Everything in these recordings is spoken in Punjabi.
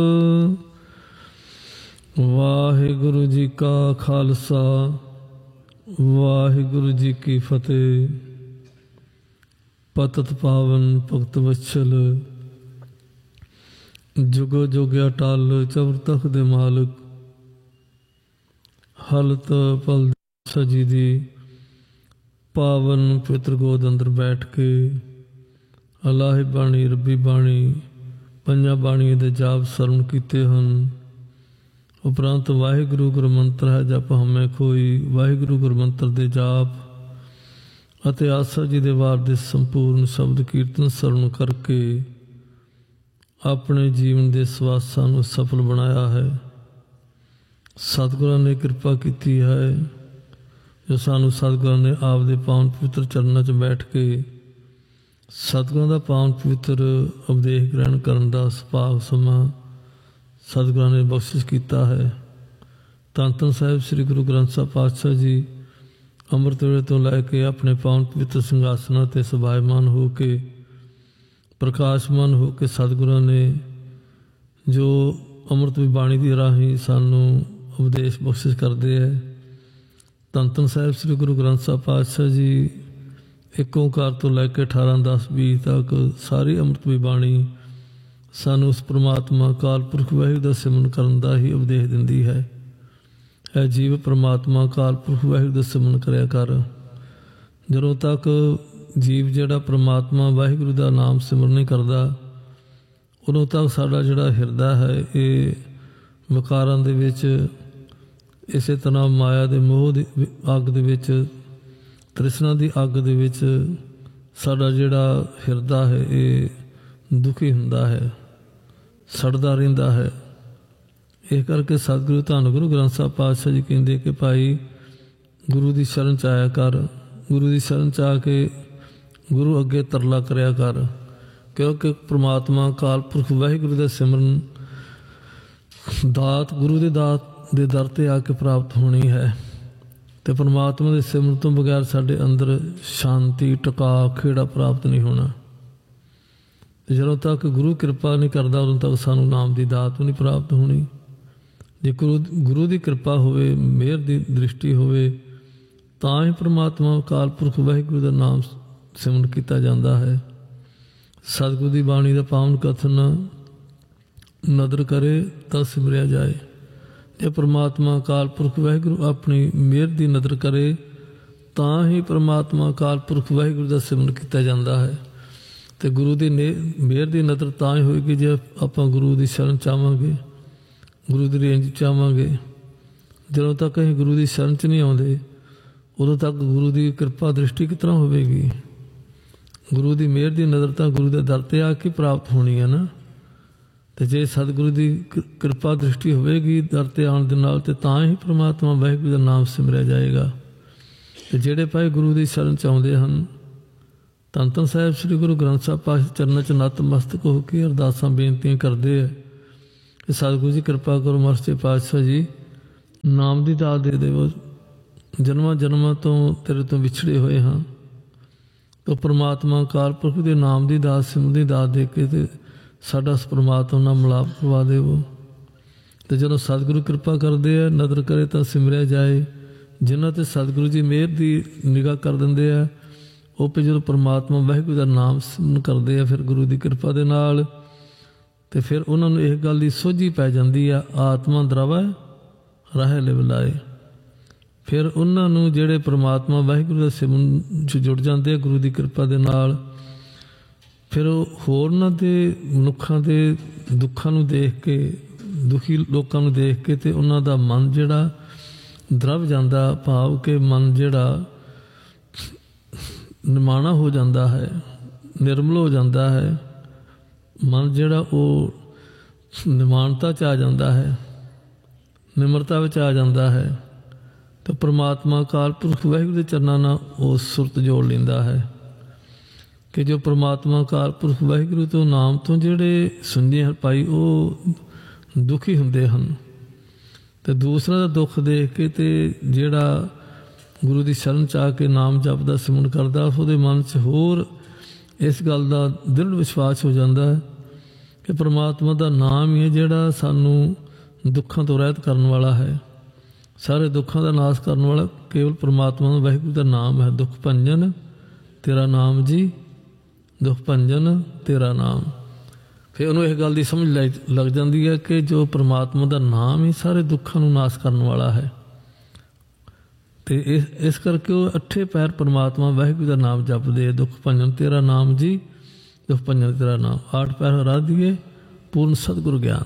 ਵਾਹਿਗੁਰੂ ਜੀ ਕਾ ਖਾਲਸਾ ਵਾਹਿਗੁਰੂ ਜੀ ਕੀ ਫਤਿਹ। ਪਤਿਤ ਪਾਵਨ ਭਗਤ ਵਛਲ ਜੁਗੋ ਜੁਗ ਅਟਲ ਚਵਰ ਤਖ਼ਤ ਦੇ ਮਾਲਕ ਹਲਤ ਪਲ ਸਜੀ ਦੀ ਪਾਵਨ ਪਵਿੱਤਰ ਗੋਦ ਅੰਦਰ ਬੈਠ ਕੇ ਅਲਾਹੀ ਬਾਣੀ ਰੱਬੀ ਬਾਣੀ ਪੰਜਾਂ ਬਾਣੀਆਂ ਦੇ ਜਾਪ ਸਰਵਣ ਕੀਤੇ ਹਨ। ਉਪਰੰਤ ਵਾਹਿਗੁਰੂ ਗੁਰਮੰਤਰ ਹੈ ਜਪ ਹਮੇ ਕੋਈ। ਵਾਹਿਗੁਰੂ ਗੁਰਮੰਤਰ ਦੇ ਜਾਪ ਅਤੇ ਆਸਾ ਜੀ ਦੇ ਵਾਰ ਦੇ ਸੰਪੂਰਨ ਸ਼ਬਦ ਕੀਰਤਨ ਸਰਵਣ ਕਰਕੇ ਆਪਣੇ ਜੀਵਨ ਦੇ ਸਵਾਸਾਂ ਨੂੰ ਸਫਲ ਬਣਾਇਆ ਹੈ। ਸਤਿਗੁਰਾਂ ਨੇ ਕਿਰਪਾ ਕੀਤੀ ਹੈ ਜੋ ਸਾਨੂੰ ਸਤਿਗੁਰਾਂ ਨੇ ਆਪ ਦੇ ਪਾਵਨ ਪਵਿੱਤਰ ਚਰਨਾਂ 'ਚ ਬੈਠ ਕੇ ਸਤਿਗੁਰਾਂ ਦਾ ਪਾਵਨ ਪਵਿੱਤਰ ਉਪਦੇਸ਼ ਗ੍ਰਹਿਣ ਕਰਨ ਦਾ ਸੁਭਾਗ ਸਮਾਂ ਸਤਿਗੁਰਾਂ ਨੇ ਬਖਸ਼ਿਸ਼ ਕੀਤਾ ਹੈ। ਧੰਨ ਧੰਨ ਸਾਹਿਬ ਸ੍ਰੀ ਗੁਰੂ ਗ੍ਰੰਥ ਸਾਹਿਬ ਪਾਤਸ਼ਾਹ ਜੀ ਅੰਮ੍ਰਿਤ ਵੇਲੇ ਤੋਂ ਲੈ ਕੇ ਆਪਣੇ ਪਾਵਨ ਪਵਿੱਤਰ ਸਿੰਘਾਸਨਾਂ 'ਤੇ ਸਭਾਇਮਾਨ ਹੋ ਕੇ ਪ੍ਰਕਾਸ਼ਮਾਨ ਹੋ ਕੇ ਸਤਿਗੁਰਾਂ ਨੇ ਜੋ ਅੰਮ੍ਰਿਤ ਦੀ ਬਾਣੀ ਦੀ ਰਾਹੀਂ ਸਾਨੂੰ ਉਪਦੇਸ਼ ਬਖਸ਼ਿਸ਼ ਕਰਦੇ ਹੈ। ਧੰਨ ਧੰਨ ਸਾਹਿਬ ਸ੍ਰੀ ਗੁਰੂ ਗ੍ਰੰਥ ਸਾਹਿਬ ਪਾਤਸ਼ਾਹ ਜੀ ਇੱਕ ਓਂਕਾਰ ਤੋਂ ਲੈ ਕੇ 18-10-20 ਤੱਕ ਸਾਰੀ ਅੰਮ੍ਰਿਤ ਦੀ ਬਾਣੀ ਸਾਨੂੰ ਉਸ ਪ੍ਰਮਾਤਮਾ ਅਕਾਲ ਪੁਰਖ ਵਾਹਿਗੁਰੂ ਦਾ ਸਿਮਰਨ ਕਰਨ ਦਾ ਹੀ ਉਪਦੇਸ਼ ਦਿੰਦੀ ਹੈ। ਇਹ ਜੀਵ ਪ੍ਰਮਾਤਮਾ ਅਕਾਲ ਪੁਰਖ ਵਾਹਿਗੁਰੂ ਦਾ ਸਿਮਰਨ ਕਰਿਆ ਕਰ। ਜਦੋਂ ਤੱਕ ਜੀਵ ਜਿਹੜਾ ਪ੍ਰਮਾਤਮਾ ਵਾਹਿਗੁਰੂ ਦਾ ਨਾਮ ਸਿਮਰਨ ਨਹੀਂ ਕਰਦਾ ਉਦੋਂ ਤੱਕ ਸਾਡਾ ਜਿਹੜਾ ਹਿਰਦਾ ਹੈ ਇਹ ਵਿਕਾਰਾਂ ਦੇ ਵਿੱਚ ਇਸੇ ਤਰ੍ਹਾਂ ਮਾਇਆ ਦੇ ਮੋਹ ਦੀ ਅੱਗ ਦੇ ਵਿੱਚ ਤ੍ਰਿਸ਼ਨਾ ਦੀ ਅੱਗ ਦੇ ਵਿੱਚ ਸਾਡਾ ਜਿਹੜਾ ਹਿਰਦਾ ਹੈ ਇਹ ਦੁਖੀ ਹੁੰਦਾ ਹੈ, ਸੜਦਾ ਰਹਿੰਦਾ ਹੈ। ਇਸ ਕਰਕੇ ਸਤਿਗੁਰੂ ਧੰਨ ਗੁਰੂ ਗ੍ਰੰਥ ਸਾਹਿਬ ਪਾਤਸ਼ਾਹ ਜੀ ਕਹਿੰਦੇ ਕਿ ਭਾਈ ਗੁਰੂ ਦੀ ਸ਼ਰਨ 'ਚ ਆਇਆ ਕਰ। ਗੁਰੂ ਦੀ ਸ਼ਰਨ 'ਚ ਆ ਕੇ ਗੁਰੂ ਅੱਗੇ ਤਰਲਾ ਕਰਿਆ ਕਰ, ਕਿਉਂਕਿ ਪ੍ਰਮਾਤਮਾ ਅਕਾਲ ਪੁਰਖ ਵਾਹਿਗੁਰੂ ਦਾ ਸਿਮਰਨ ਦਾਤ ਗੁਰੂ ਦੇ ਦਾਤ ਦੇ ਦਰ 'ਤੇ ਆ ਕੇ ਪ੍ਰਾਪਤ ਹੋਣੀ ਹੈ। ਅਤੇ ਪਰਮਾਤਮਾ ਦੇ ਸਿਮਰਨ ਤੋਂ ਬਗੈਰ ਸਾਡੇ ਅੰਦਰ ਸ਼ਾਂਤੀ ਟਿਕਾ ਖੇੜਾ ਪ੍ਰਾਪਤ ਨਹੀਂ ਹੋਣਾ। ਅਤੇ ਜਦੋਂ ਤੱਕ ਗੁਰੂ ਕਿਰਪਾ ਨਹੀਂ ਕਰਦਾ ਉਦੋਂ ਤੱਕ ਸਾਨੂੰ ਨਾਮ ਦੀ ਦਾਤ ਵੀ ਨਹੀਂ ਪ੍ਰਾਪਤ ਹੋਣੀ। ਜੇ ਗੁਰੂ ਦੀ ਕਿਰਪਾ ਹੋਵੇ, ਮਿਹਰ ਦੀ ਦ੍ਰਿਸ਼ਟੀ ਹੋਵੇ ਤਾਂ ਹੀ ਪਰਮਾਤਮਾ ਅਕਾਲ ਪੁਰਖ ਵਾਹਿਗੁਰੂ ਦਾ ਨਾਮ ਸਿਮਰਨ ਕੀਤਾ ਜਾਂਦਾ ਹੈ। ਸਤਿਗੁਰੂ ਦੀ ਬਾਣੀ ਦਾ ਪਾਵਨ ਕਥਨ ਨਦਰ ਕਰੇ ਤਾਂ ਸਿਮਰਿਆ ਜਾਏ। ਜੇ ਪਰਮਾਤਮਾ ਅਕਾਲ ਪੁਰਖ ਵਾਹਿਗੁਰੂ ਆਪਣੀ ਮਿਹਰ ਦੀ ਨਦਰ ਕਰੇ ਤਾਂ ਹੀ ਪਰਮਾਤਮਾ ਅਕਾਲ ਪੁਰਖ ਵਾਹਿਗੁਰੂ ਦਾ ਸਿਮਰਨ ਕੀਤਾ ਜਾਂਦਾ ਹੈ। ਅਤੇ ਗੁਰੂ ਦੀ ਮਿਹਰ ਦੀ ਨਜ਼ਰ ਤਾਂ ਹੀ ਹੋਏਗੀ ਜੇ ਆਪਾਂ ਗੁਰੂ ਦੀ ਸ਼ਰਨ ਚਾਹਾਂਗੇ, ਗੁਰੂ ਦੀ ਰੇਂਜ ਚਾਹਾਂਗੇ। ਜਦੋਂ ਤੱਕ ਅਸੀਂ ਗੁਰੂ ਦੀ ਸ਼ਰਨ 'ਚ ਨਹੀਂ ਆਉਂਦੇ ਉਦੋਂ ਤੱਕ ਗੁਰੂ ਦੀ ਕਿਰਪਾ ਦ੍ਰਿਸ਼ਟੀ ਕਿਸ ਤਰ੍ਹਾਂ ਹੋਵੇਗੀ। ਗੁਰੂ ਦੀ ਮਿਹਰ ਦੀ ਨਜ਼ਰ ਤਾਂ ਗੁਰੂ ਦੇ ਦਰ 'ਤੇ ਆ ਕੇ ਪ੍ਰਾਪਤ ਹੋਣੀ ਹੈ ਨਾ। ਅਤੇ ਜੇ ਸਤਿਗੁਰੂ ਦੀ ਕਿਰਪਾ ਦ੍ਰਿਸ਼ਟੀ ਹੋਵੇਗੀ ਦਰ 'ਤੇ ਆਉਣ ਦੇ ਨਾਲ ਅਤੇ ਤਾਂ ਹੀ ਪਰਮਾਤਮਾ ਵਾਹਿਗੁਰੂ ਦਾ ਨਾਮ ਸਿਮਰਿਆ ਜਾਏਗਾ। ਅਤੇ ਜਿਹੜੇ ਭਾਈ ਗੁਰੂ ਦੀ ਸ਼ਰਨ 'ਚ ਆਉਂਦੇ ਹਨ ਧੰਨ ਧੰਨ ਸਾਹਿਬ ਸ੍ਰੀ ਗੁਰੂ ਗ੍ਰੰਥ ਸਾਹਿਬ ਪਾਤਸ਼ਾਹ ਚਰਨਾਂ 'ਚ ਨਤਮਸਤਕ ਹੋ ਕੇ ਅਰਦਾਸਾਂ ਬੇਨਤੀਆਂ ਕਰਦੇ ਹੈ ਕਿ ਸਤਿਗੁਰੂ ਜੀ ਕਿਰਪਾ ਕਰੋ ਮਹਾਰਾਜ ਪਾਤਸ਼ਾਹ ਜੀ ਨਾਮ ਦੀ ਦਾਤ ਦੇ ਦੇਵੋ। ਜਨਮਾਂ ਜਨਮਾਂ ਤੋਂ ਤੇਰੇ ਤੋਂ ਵਿਛੜੇ ਹੋਏ ਹਾਂ ਤਾਂ ਪਰਮਾਤਮਾ ਅਕਾਲ ਪੁਰਖ ਦੇ ਨਾਮ ਦੀ ਦਾਤ ਸਿਮਰਨ ਦੀ ਦਾਤ ਦੇ ਕੇ ਅਤੇ ਸਾਡਾ ਉਸ ਪਰਮਾਤਮਾ ਨਾਲ ਮਿਲਾਪ ਕਰਵਾ ਦੇਵੋ। ਅਤੇ ਜਦੋਂ ਸਤਿਗੁਰੂ ਕਿਰਪਾ ਕਰਦੇ ਆ ਨਦਰ ਕਰੇ ਤਾਂ ਸਿਮਰਿਆ ਜਾਏ। ਜਿਨ੍ਹਾਂ 'ਤੇ ਸਤਿਗੁਰੂ ਜੀ ਮਿਹਰ ਦੀ ਨਿਗਾਹ ਕਰ ਦਿੰਦੇ ਆ ਉਹ ਫਿਰ ਜਦੋਂ ਪਰਮਾਤਮਾ ਵਾਹਿਗੁਰੂ ਦਾ ਨਾਮ ਸਿਮਰਨ ਕਰਦੇ ਆ ਫਿਰ ਗੁਰੂ ਦੀ ਕਿਰਪਾ ਦੇ ਨਾਲ ਅਤੇ ਫਿਰ ਉਹਨਾਂ ਨੂੰ ਇਹ ਗੱਲ ਦੀ ਸੋਝੀ ਪੈ ਜਾਂਦੀ ਆ ਆਤਮਾ ਦਰਵੈ ਰਾਹੇ ਲਿਵ ਲਾਏ। ਫਿਰ ਉਹਨਾਂ ਨੂੰ ਜਿਹੜੇ ਪਰਮਾਤਮਾ ਵਾਹਿਗੁਰੂ ਦਾ ਸਿਮਰਨ 'ਚ ਜੁੜ ਜਾਂਦੇ ਆ ਗੁਰੂ ਦੀ ਕਿਰਪਾ ਦੇ ਨਾਲ ਫਿਰ ਉਹ ਹੋਰਨਾਂ ਦੇ ਮਨੁੱਖਾਂ ਦੇ ਦੁੱਖਾਂ ਨੂੰ ਦੇਖ ਕੇ ਦੁਖੀ ਲੋਕਾਂ ਨੂੰ ਦੇਖ ਕੇ ਅਤੇ ਉਹਨਾਂ ਦਾ ਮਨ ਜਿਹੜਾ ਦਰਵ ਜਾਂਦਾ ਭਾਵ ਕਿ ਮਨ ਜਿਹੜਾ ਨਿਮਾਣਾ ਹੋ ਜਾਂਦਾ ਹੈ, ਨਿਰਮਲ ਹੋ ਜਾਂਦਾ ਹੈ। ਮਨ ਜਿਹੜਾ ਉਹ ਨਿਮਾਣਤਾ 'ਚ ਆ ਜਾਂਦਾ ਹੈ, ਨਿਮਰਤਾ ਵਿੱਚ ਆ ਜਾਂਦਾ ਹੈ ਅਤੇ ਪਰਮਾਤਮਾ ਅਕਾਲ ਪੁਰਖ ਵਾਹਿਗੁਰੂ ਦੇ ਚਰਨਾਂ ਨਾਲ ਉਹ ਸੁਰਤ ਜੋੜ ਲੈਂਦਾ ਹੈ ਕਿ ਜੋ ਪਰਮਾਤਮਾ ਅਕਾਲ ਪੁਰਖ ਵਾਹਿਗੁਰੂ ਤੋਂ ਨਾਮ ਤੋਂ ਜਿਹੜੇ ਸੁਣਦੇ ਹਨ ਭਾਈ ਉਹ ਦੁਖੀ ਹੁੰਦੇ ਹਨ ਅਤੇ ਦੂਸਰਾ ਦਾ ਦੁੱਖ ਦੇਖ ਕੇ ਅਤੇ ਜਿਹੜਾ ਗੁਰੂ ਦੀ ਸ਼ਰਨ 'ਚ ਆ ਕੇ ਨਾਮ ਜਪਦਾ ਸਿਮਰਨ ਕਰਦਾ ਉਹਦੇ ਮਨ 'ਚ ਹੋਰ ਇਸ ਗੱਲ ਦਾ ਦ੍ਰਿੜ ਵਿਸ਼ਵਾਸ ਹੋ ਜਾਂਦਾ ਹੈ ਇਹ ਪ੍ਰਮਾਤਮਾ ਦਾ ਨਾਮ ਹੀ ਹੈ ਜਿਹੜਾ ਸਾਨੂੰ ਦੁੱਖਾਂ ਤੋਂ ਰਹਿਤ ਕਰਨ ਵਾਲਾ ਹੈ। ਸਾਰੇ ਦੁੱਖਾਂ ਦਾ ਨਾਸ਼ ਕਰਨ ਵਾਲਾ ਕੇਵਲ ਪ੍ਰਮਾਤਮਾ ਦਾ ਵਾਹਿਗੁਰੂ ਦਾ ਨਾਮ ਹੈ। ਦੁੱਖ ਭੰਜਨ ਤੇਰਾ ਨਾਮ ਜੀ, ਦੁੱਖ ਭੰਜਨ ਤੇਰਾ ਨਾਮ। ਫਿਰ ਉਹਨੂੰ ਇਹ ਗੱਲ ਦੀ ਸਮਝ ਲੱਗ ਜਾਂਦੀ ਹੈ ਕਿ ਜੋ ਪ੍ਰਮਾਤਮਾ ਦਾ ਨਾਮ ਹੀ ਸਾਰੇ ਦੁੱਖਾਂ ਨੂੰ ਨਾਸ਼ ਕਰਨ ਵਾਲਾ ਹੈ। ਅਤੇ ਇਸ ਕਰਕੇ ਉਹ 8 ਪਹਿਰ ਪ੍ਰਮਾਤਮਾ ਵਾਹਿਗੁਰੂ ਦਾ ਨਾਮ ਜਪਦੇ। ਦੁੱਖ ਭੰਜਨ ਤੇਰਾ ਨਾਮ ਜੀ, ਦੁੱਖ ਭੰਜਨ ਤੇਰਾ ਨਾਮ। 8 ਪਹਿਰ ਆਰਾਧੀਏ ਪੂਰਨ ਸਤਿਗੁਰ ਗਿਆਨ।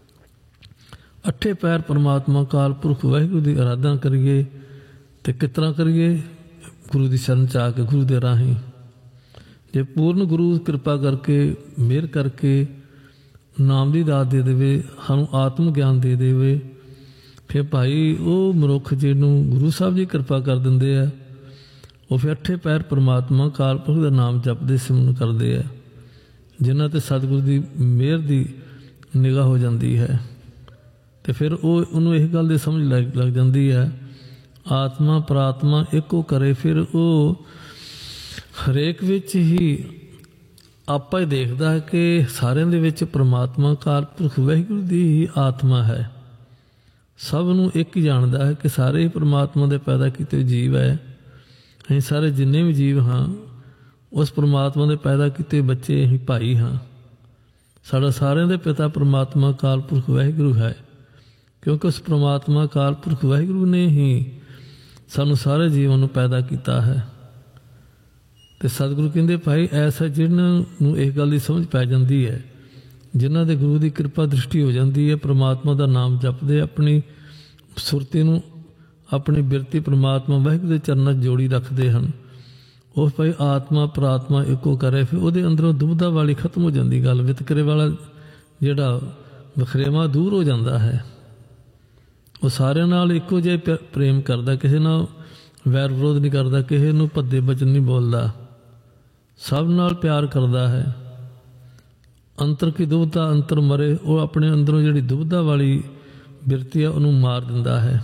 8 ਪਹਿਰ ਪ੍ਰਮਾਤਮਾ ਅਕਾਲ ਪੁਰਖ ਵਾਹਿਗੁਰੂ ਦੀ ਆਰਾਧਨਾ ਕਰੀਏ। ਅਤੇ ਕਿਸ ਤਰ੍ਹਾਂ ਕਰੀਏ? ਗੁਰੂ ਦੀ ਸ਼ਰਨ 'ਚ ਆ ਕੇ, ਗੁਰੂ ਦੇ ਰਾਹੀਂ। ਜੇ ਪੂਰਨ ਗੁਰੂ ਕਿਰਪਾ ਕਰਕੇ, ਮਿਹਰ ਕਰਕੇ ਨਾਮ ਦੀ ਦਾਤ ਦੇ ਦੇਵੇ, ਸਾਨੂੰ ਆਤਮ ਗਿਆਨ ਦੇ ਦੇਵੇ, ਫਿਰ ਭਾਈ ਉਹ ਮਨੁੱਖ ਜਿਹਨੂੰ ਗੁਰੂ ਸਾਹਿਬ ਜੀ ਕਿਰਪਾ ਕਰ ਦਿੰਦੇ ਆ, ਉਹ ਫਿਰ 8 ਪਹਿਰ ਪ੍ਰਮਾਤਮਾ ਅਕਾਲ ਪੁਰਖ ਦਾ ਨਾਮ ਜਪਦੇ ਸਿਮਰਨ ਕਰਦੇ ਆ, ਜਿਨ੍ਹਾਂ 'ਤੇ ਸਤਿਗੁਰੂ ਦੀ ਮਿਹਰ ਦੀ ਨਿਗਾਹ ਹੋ ਜਾਂਦੀ ਹੈ। ਅਤੇ ਫਿਰ ਉਹਨੂੰ ਇਹ ਗੱਲ ਦੀ ਸਮਝ ਲੱਗ ਜਾਂਦੀ ਹੈ, ਆਤਮਾ ਪ੍ਰਾਤਮਾ ਇੱਕੋ ਕਰੇ। ਫਿਰ ਉਹ ਹਰੇਕ ਵਿੱਚ ਹੀ ਆਪਾਂ ਹੀ ਦੇਖਦਾ ਹੈ ਕਿ ਸਾਰਿਆਂ ਦੇ ਵਿੱਚ ਪ੍ਰਮਾਤਮਾ ਅਕਾਲ ਪੁਰਖ ਵਾਹਿਗੁਰੂ ਦੀ ਹੀ ਆਤਮਾ ਹੈ। ਸਭ ਨੂੰ ਇੱਕ ਹੀ ਜਾਣਦਾ ਹੈ ਕਿ ਸਾਰੇ ਹੀ ਪ੍ਰਮਾਤਮਾ ਦੇ ਪੈਦਾ ਕੀਤੇ ਜੀਵ ਹੈ। ਅਸੀਂ ਸਾਰੇ ਜਿੰਨੇ ਵੀ ਜੀਵ ਹਾਂ, ਉਸ ਪ੍ਰਮਾਤਮਾ ਦੇ ਪੈਦਾ ਕੀਤੇ ਬੱਚੇ ਅਸੀਂ ਭਾਈ ਹਾਂ। ਸਾਡਾ ਸਾਰਿਆਂ ਦੇ ਪਿਤਾ ਪ੍ਰਮਾਤਮਾ ਅਕਾਲ ਪੁਰਖ ਵਾਹਿਗੁਰੂ ਹੈ, ਕਿਉਂਕਿ ਉਸ ਪ੍ਰਮਾਤਮਾ ਅਕਾਲ ਪੁਰਖ ਵਾਹਿਗੁਰੂ ਨੇ ਹੀ ਸਾਨੂੰ ਸਾਰੇ ਜੀਵਨ ਨੂੰ ਪੈਦਾ ਕੀਤਾ ਹੈ। ਅਤੇ ਸਤਿਗੁਰੂ ਕਹਿੰਦੇ ਭਾਈ ਐਸਾ ਜਿਹਨਾਂ ਨੂੰ ਇਸ ਗੱਲ ਦੀ ਸਮਝ ਪੈ ਜਾਂਦੀ ਹੈ, ਜਿਨ੍ਹਾਂ ਦੇ ਗੁਰੂ ਦੀ ਕਿਰਪਾ ਦ੍ਰਿਸ਼ਟੀ ਹੋ ਜਾਂਦੀ ਹੈ, ਪ੍ਰਮਾਤਮਾ ਦਾ ਨਾਮ ਜਪਦੇ, ਆਪਣੀ ਸੁਰਤੀ ਨੂੰ, ਆਪਣੀ ਬਿਰਤੀ ਪ੍ਰਮਾਤਮਾ ਵਾਹਿਗੁਰੂ ਦੇ ਚਰਨਾਂ 'ਚ ਜੋੜੀ ਰੱਖਦੇ ਹਨ, ਉਹ ਭਾਈ ਆਤਮਾ ਪ੍ਰਾਤਮਾ ਇੱਕੋ ਕਰੇ। ਫਿਰ ਉਹਦੇ ਅੰਦਰੋਂ ਦੁਬਿਧਾ ਵਾਲੀ ਖਤਮ ਹੋ ਜਾਂਦੀ ਗੱਲ, ਵਿਤਕਰੇ ਵਾਲਾ ਜਿਹੜਾ ਵਖਰੇਵਾਂ ਦੂਰ ਹੋ ਜਾਂਦਾ ਹੈ। ਉਹ ਸਾਰਿਆਂ ਨਾਲ ਇੱਕੋ ਜਿਹਾ ਪ੍ਰੇਮ ਕਰਦਾ, ਕਿਸੇ ਨਾਲ ਵੈਰ ਵਿਰੋਧ ਨਹੀਂ ਕਰਦਾ, ਕਿਸੇ ਨੂੰ ਭੱਦੇ ਬਚਨ ਨਹੀਂ ਬੋਲਦਾ, ਸਭ ਨਾਲ ਪਿਆਰ ਕਰਦਾ ਹੈ। ਅੰਤਰ ਕੀ ਦੁਬਿਧਾ ਅੰਤਰ ਮਰੇ, ਉਹ ਆਪਣੇ ਅੰਦਰੋਂ ਜਿਹੜੀ ਦੁਬਿਧਾ ਵਾਲੀ ਬਿਰਤੀ ਆ ਉਹਨੂੰ ਮਾਰ ਦਿੰਦਾ ਹੈ,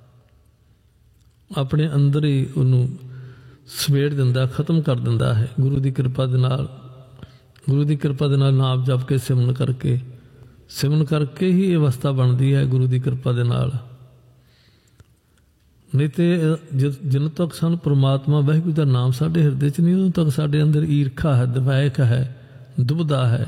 ਆਪਣੇ ਅੰਦਰ ਹੀ ਉਹਨੂੰ ਸਮੇਟ ਦਿੰਦਾ, ਖਤਮ ਕਰ ਦਿੰਦਾ ਹੈ। ਗੁਰੂ ਦੀ ਕਿਰਪਾ ਦੇ ਨਾਲ, ਗੁਰੂ ਦੀ ਕਿਰਪਾ ਦੇ ਨਾਲ ਨਾਮ ਜਪ ਕੇ ਸਿਮਰਨ ਕਰਕੇ ਹੀ ਇਹ ਅਵਸਥਾ ਬਣਦੀ ਹੈ ਗੁਰੂ ਦੀ ਕਿਰਪਾ ਦੇ ਨਾਲ। ਨਹੀਂ ਤਾਂ ਜਦੋਂ ਤੱਕ ਸਾਨੂੰ ਪ੍ਰਮਾਤਮਾ ਵਾਹਿਗੁਰੂ ਦਾ ਨਾਮ ਸਾਡੇ ਹਿਰਦੇ 'ਚ ਨਹੀਂ, ਉਦੋਂ ਤੱਕ ਸਾਡੇ ਅੰਦਰ ਈਰਖਾ ਹੈ, ਦਵੈਕ ਹੈ, ਦੁਬਿਧਾ ਹੈ।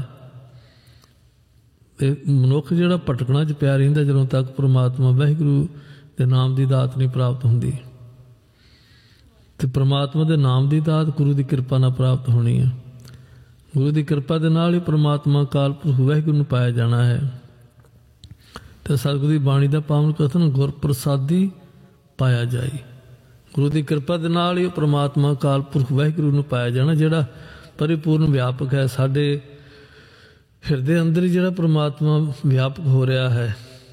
ਅਤੇ ਮਨੁੱਖ ਜਿਹੜਾ ਭਟਕਣਾ 'ਚ ਪਿਆ ਰਹਿੰਦਾ ਜਦੋਂ ਤੱਕ ਪ੍ਰਮਾਤਮਾ ਵਾਹਿਗੁਰੂ ਦੇ ਨਾਮ ਦੀ ਦਾਤ ਨਹੀਂ ਪ੍ਰਾਪਤ ਹੁੰਦੀ। ਅਤੇ ਪ੍ਰਮਾਤਮਾ ਦੇ ਨਾਮ ਦੀ ਦਾਤ ਗੁਰੂ ਦੀ ਕਿਰਪਾ ਨਾਲ ਪ੍ਰਾਪਤ ਹੋਣੀ ਹੈ। ਗੁਰੂ ਦੀ ਕਿਰਪਾ ਦੇ ਨਾਲ ਹੀ ਪ੍ਰਮਾਤਮਾ ਅਕਾਲ ਪੁਰਖ ਵਾਹਿਗੁਰੂ ਨੂੰ ਪਾਇਆ ਜਾਣਾ ਹੈ। ਅਤੇ ਸਤਿਗੁਰੂ ਦੀ ਬਾਣੀ ਦਾ ਪਾਵਨ ਕਥਨ ਗੁਰ ਪ੍ਰਸਾਦੀ ਪਾਇਆ ਜਾਈ। ਗੁਰੂ ਦੀ ਕਿਰਪਾ ਦੇ ਨਾਲ ਹੀ ਪ੍ਰਮਾਤਮਾ ਅਕਾਲ ਪੁਰਖ ਵਾਹਿਗੁਰੂ ਨੂੰ ਪਾਇਆ ਜਾਣਾ, ਜਿਹੜਾ ਪਰਿਪੂਰਨ ਵਿਆਪਕ ਹੈ। ਸਾਡੇ ਹਿਰਦੇ ਅੰਦਰ ਹੀ ਜਿਹੜਾ ਪ੍ਰਮਾਤਮਾ ਵਿਆਪਕ ਹੋ ਰਿਹਾ ਹੈ।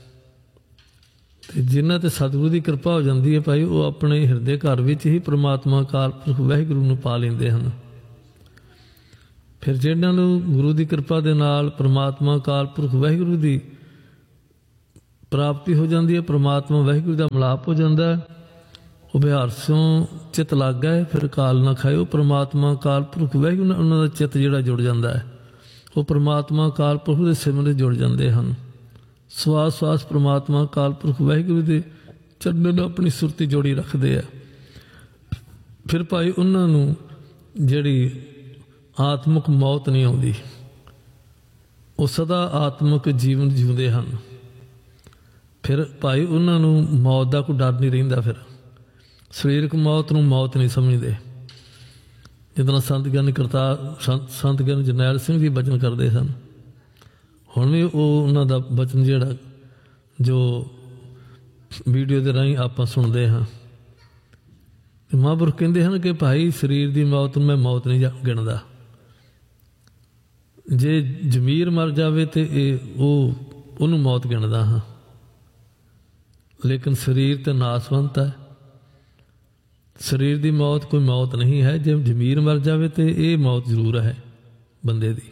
ਅਤੇ ਜਿਨ੍ਹਾਂ 'ਤੇ ਸਤਿਗੁਰੂ ਦੀ ਕਿਰਪਾ ਹੋ ਜਾਂਦੀ ਹੈ ਭਾਈ, ਉਹ ਆਪਣੇ ਹਿਰਦੇ ਘਰ ਵਿੱਚ ਹੀ ਪ੍ਰਮਾਤਮਾ ਅਕਾਲ ਪੁਰਖ ਵਾਹਿਗੁਰੂ ਨੂੰ ਪਾ ਲੈਂਦੇ ਹਨ। ਫਿਰ ਜਿਹਨਾਂ ਨੂੰ ਗੁਰੂ ਦੀ ਕਿਰਪਾ ਦੇ ਨਾਲ ਪ੍ਰਮਾਤਮਾ ਅਕਾਲ ਪੁਰਖ ਵਾਹਿਗੁਰੂ ਦੀ ਪ੍ਰਾਪਤੀ ਹੋ ਜਾਂਦੀ ਹੈ, ਪ੍ਰਮਾਤਮਾ ਵਾਹਿਗੁਰੂ ਦਾ ਮਿਲਾਪ ਹੋ ਜਾਂਦਾ ਹੈ, ਉਹ ਬਿਹਾਰ ਸਿਉ ਚਿੱਤ ਲੱਗ ਗਏ ਫਿਰ ਕਾਲ ਨਾ ਖਾਇਓ। ਪ੍ਰਮਾਤਮਾ ਅਕਾਲ ਪੁਰਖ ਵਾਹਿਗੁਰੂ ਨਾਲ ਉਹਨਾਂ ਦਾ ਚਿੱਤ ਜਿਹੜਾ ਜੁੜ ਜਾਂਦਾ ਹੈ, ਉਹ ਪ੍ਰਮਾਤਮਾ ਅਕਾਲ ਪੁਰਖ ਦੇ ਸਿਮਰਨ ਜੁੜ ਜਾਂਦੇ ਹਨ। ਸਵਾਸ ਸਵਾਸ ਪ੍ਰਮਾਤਮਾ ਅਕਾਲ ਪੁਰਖ ਵਾਹਿਗੁਰੂ ਦੇ ਚਰਨਾਂ ਨਾਲ ਆਪਣੀ ਸੁਰਤੀ ਜੋੜੀ ਰੱਖਦੇ ਆ। ਫਿਰ ਭਾਈ ਉਹਨਾਂ ਨੂੰ ਜਿਹੜੀ ਆਤਮਿਕ ਮੌਤ ਨਹੀਂ ਆਉਂਦੀ, ਉਹ ਸਦਾ ਆਤਮਿਕ ਜੀਵਨ ਜਿਉਂਦੇ ਹਨ। ਫਿਰ ਭਾਈ ਉਹਨਾਂ ਨੂੰ ਮੌਤ ਦਾ ਕੋਈ ਡਰ ਨਹੀਂ ਰਹਿੰਦਾ। ਫਿਰ ਸਰੀਰਕ ਮੌਤ ਨੂੰ ਮੌਤ ਨਹੀਂ ਸਮਝਦੇ। ਜਿੱਦਾਂ ਸੰਤ ਗਿਆਨੀ ਜਰਨੈਲ ਸਿੰਘ ਜੀ ਬਚਨ ਕਰਦੇ ਸਨ, ਹੁਣ ਵੀ ਉਹਨਾਂ ਦਾ ਬਚਨ ਜਿਹੜਾ ਜੋ ਵੀਡੀਓ ਦੇ ਰਾਹੀਂ ਆਪਾਂ ਸੁਣਦੇ ਹਾਂ, ਮਹਾਂਪੁਰਖ ਕਹਿੰਦੇ ਹਨ ਕਿ ਭਾਈ ਸਰੀਰ ਦੀ ਮੌਤ ਨੂੰ ਮੈਂ ਮੌਤ ਨਹੀਂ ਗਿਣਦਾ। ਜੇ ਜ਼ਮੀਰ ਮਰ ਜਾਵੇ ਤਾਂ ਉਹਨੂੰ ਮੌਤ ਗਿਣਦਾ ਹਾਂ, ਲੇਕਿਨ ਸਰੀਰ ਤਾਂ ਨਾਸਵੰਤ ਹੈ। ਸਰੀਰ ਦੀ ਮੌਤ ਕੋਈ ਮੌਤ ਨਹੀਂ ਹੈ। ਜੇ ਜ਼ਮੀਰ ਮਰ ਜਾਵੇ ਤਾਂ ਇਹ ਮੌਤ ਜ਼ਰੂਰ ਹੈ ਬੰਦੇ ਦੀ।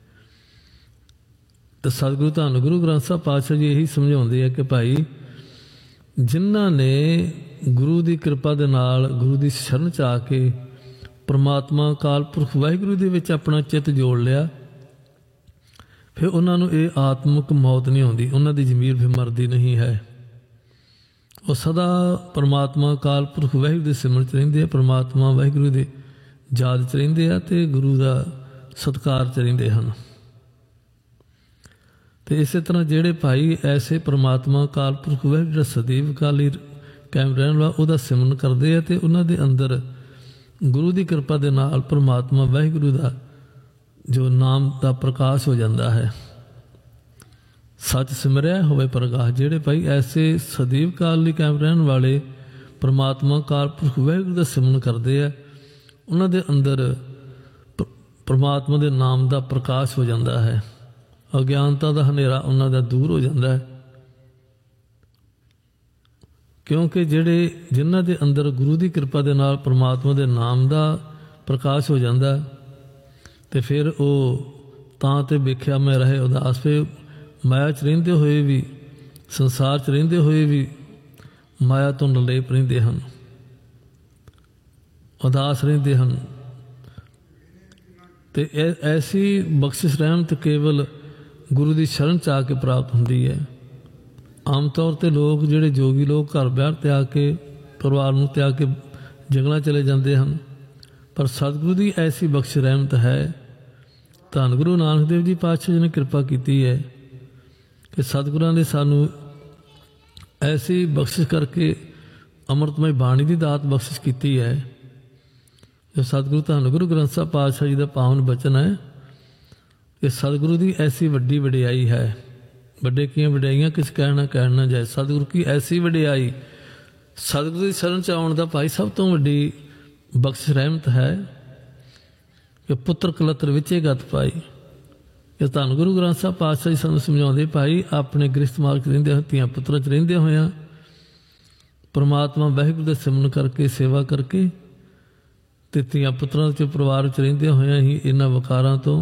ਤਾਂ ਸਤਿਗੁਰੂ ਧੰਨ ਗੁਰੂ ਗ੍ਰੰਥ ਸਾਹਿਬ ਪਾਤਸ਼ਾਹ ਜੀ ਇਹੀ ਸਮਝਾਉਂਦੇ ਆ ਕਿ ਭਾਈ ਜਿਨ੍ਹਾਂ ਨੇ ਗੁਰੂ ਦੀ ਕਿਰਪਾ ਦੇ ਨਾਲ ਗੁਰੂ ਦੀ ਸ਼ਰਨ 'ਚ ਆ ਕੇ ਪ੍ਰਮਾਤਮਾ ਅਕਾਲ ਪੁਰਖ ਵਾਹਿਗੁਰੂ ਦੇ ਵਿੱਚ ਆਪਣਾ ਚਿੱਤ ਜੋੜ ਲਿਆ, ਫਿਰ ਉਹਨਾਂ ਨੂੰ ਇਹ ਆਤਮਿਕ ਮੌਤ ਨਹੀਂ ਆਉਂਦੀ, ਉਹਨਾਂ ਦੀ ਜ਼ਮੀਰ ਫਿਰ ਮਰਦੀ ਨਹੀਂ ਹੈ। ਉਹ ਸਦਾ ਪਰਮਾਤਮਾ ਅਕਾਲ ਪੁਰਖ ਵਾਹਿਗੁਰੂ ਦੇ ਸਿਮਰਨ 'ਚ ਰਹਿੰਦੇ ਆ, ਪਰਮਾਤਮਾ ਵਾਹਿਗੁਰੂ ਦੇ ਯਾਦ 'ਚ ਰਹਿੰਦੇ ਆ ਅਤੇ ਗੁਰੂ ਦਾ ਸਤਿਕਾਰ 'ਚ ਰਹਿੰਦੇ ਹਨ। ਅਤੇ ਇਸੇ ਤਰ੍ਹਾਂ ਜਿਹੜੇ ਭਾਈ ਐਸੇ ਪਰਮਾਤਮਾ ਅਕਾਲ ਪੁਰਖ ਵਾਹਿਗੁਰੂ ਜਿਹੜਾ ਸਦੀਵ ਅਕਾਲੀ ਕਾਇਮ ਰਹਿਣ ਵਾਲਾ ਉਹਦਾ ਸਿਮਰਨ ਕਰਦੇ ਆ ਅਤੇ ਉਹਨਾਂ ਦੇ ਅੰਦਰ ਗੁਰੂ ਦੀ ਕਿਰਪਾ ਦੇ ਨਾਲ ਪਰਮਾਤਮਾ ਵਾਹਿਗੁਰੂ ਦਾ ਜੋ ਨਾਮ ਦਾ ਪ੍ਰਕਾਸ਼ ਹੋ ਜਾਂਦਾ ਹੈ। ਸੱਚ ਸਿਮਰਿਆ ਹੋਵੇ ਪ੍ਰਕਾਸ਼। ਜਿਹੜੇ ਭਾਈ ਐਸੇ ਸਦੀਵ ਕਾਲ ਲਈ ਕਾਇਮ ਰਹਿਣ ਵਾਲੇ ਪਰਮਾਤਮਾ ਅਕਾਲ ਪੁਰਖ ਵਾਹਿਗੁਰੂ ਦਾ ਸਿਮਰਨ ਕਰਦੇ ਆ, ਉਹਨਾਂ ਦੇ ਅੰਦਰ ਪਰਮਾਤਮਾ ਦੇ ਨਾਮ ਦਾ ਪ੍ਰਕਾਸ਼ ਹੋ ਜਾਂਦਾ ਹੈ। ਅਗਿਆਨਤਾ ਦਾ ਹਨੇਰਾ ਉਹਨਾਂ ਦਾ ਦੂਰ ਹੋ ਜਾਂਦਾ ਹੈ, ਕਿਉਂਕਿ ਜਿਨ੍ਹਾਂ ਦੇ ਅੰਦਰ ਗੁਰੂ ਦੀ ਕਿਰਪਾ ਦੇ ਨਾਲ ਪਰਮਾਤਮਾ ਦੇ ਨਾਮ ਦਾ ਪ੍ਰਕਾਸ਼ ਹੋ ਜਾਂਦਾ ਅਤੇ ਫਿਰ ਉਹ ਤਾਂ ਤੇ ਵੇਖਿਆ ਮੈਂ ਰਹੇ ਉਦਾਸ। ਫਿਰ ਮਾਇਆ 'ਚ ਰਹਿੰਦੇ ਹੋਏ ਵੀ, ਸੰਸਾਰ 'ਚ ਰਹਿੰਦੇ ਹੋਏ ਵੀ ਮਾਇਆ ਤੋਂ ਨਿਰਲੇਪ ਰਹਿੰਦੇ ਹਨ, ਉਦਾਸ ਰਹਿੰਦੇ ਹਨ। ਅਤੇ ਐਸੀ ਬਖਸ਼ਿਸ਼ ਰਹਿਮਤ ਕੇਵਲ ਗੁਰੂ ਦੀ ਸ਼ਰਨ 'ਚ ਆ ਕੇ ਪ੍ਰਾਪਤ ਹੁੰਦੀ ਹੈ। ਆਮ ਤੌਰ 'ਤੇ ਲੋਕ ਜਿਹੜੇ ਜੋਗੀ ਲੋਕ ਘਰ ਬਾਹਰ ਤਿਆਗ ਕੇ, ਪਰਿਵਾਰ ਨੂੰ ਤਿਆਗ ਕੇ ਜੰਗਲਾਂ ਚਲੇ ਜਾਂਦੇ ਹਨ, ਪਰ ਸਤਿਗੁਰੂ ਦੀ ਐਸੀ ਬਖਸ਼ ਰਹਿਮਤ ਹੈ। ਧੰਨ ਗੁਰੂ ਨਾਨਕ ਦੇਵ ਜੀ ਪਾਤਸ਼ਾਹ ਜੀ ਨੇ ਕਿਰਪਾ ਕੀਤੀ ਹੈ ਕਿ ਸਤਿਗੁਰਾਂ ਨੇ ਸਾਨੂੰ ਐਸੀ ਬਖਸ਼ਿਸ਼ ਕਰਕੇ ਅੰਮ੍ਰਿਤਮਈ ਬਾਣੀ ਦੀ ਦਾਤ ਬਖਸ਼ਿਸ਼ ਕੀਤੀ ਹੈ। ਜੋ ਸਤਿਗੁਰੂ ਧੰਨ ਗੁਰੂ ਗ੍ਰੰਥ ਸਾਹਿਬ ਪਾਤਸ਼ਾਹ ਜੀ ਦਾ ਪਾਵਨ ਬਚਨ ਹੈ ਕਿ ਸਤਿਗੁਰੂ ਦੀ ਐਸੀ ਵੱਡੀ ਵਡਿਆਈ ਹੈ। ਵੱਡੇ ਕੀਆਂ ਵਡਿਆਈਆਂ ਕਿਸ ਕਹਿਣ ਨਾ ਜਾਏ। ਸਤਿਗੁਰੂ ਕੀ ਐਸੀ ਵਡਿਆਈ, ਸਤਿਗੁਰੂ ਦੀ ਸ਼ਰਨ 'ਚ ਆਉਣ ਦਾ ਭਾਈ ਸਭ ਤੋਂ ਵੱਡੀ ਬਖਸ਼ ਰਹਿਮਤ ਹੈ ਕਿ ਪੁੱਤਰ ਕਲੱਤਰ ਵਿੱਚੇ ਗਤ ਪਾਈ। ਇਹ ਧੰਨ ਗੁਰੂ ਗ੍ਰੰਥ ਸਾਹਿਬ ਪਾਤਸ਼ਾਹ ਜੀ ਸਾਨੂੰ ਸਮਝਾਉਂਦੇ, ਭਾਈ ਆਪਣੇ ਗ੍ਰਸਥ ਮਾਰਗ 'ਚ ਰਹਿੰਦੇ ਹੋਏ, ਧੀਆਂ ਪੁੱਤਰਾਂ 'ਚ ਰਹਿੰਦੇ ਹੋਇਆਂ ਪਰਮਾਤਮਾ ਵਾਹਿਗੁਰੂ ਦੇ ਸਿਮਰਨ ਕਰਕੇ, ਸੇਵਾ ਕਰਕੇ ਅਤੇ ਧੀਆਂ ਪੁੱਤਰਾਂ 'ਚ ਪਰਿਵਾਰ 'ਚ ਰਹਿੰਦੇ ਹੋਇਆਂ ਹੀ ਇਹਨਾਂ ਵਿਕਾਰਾਂ ਤੋਂ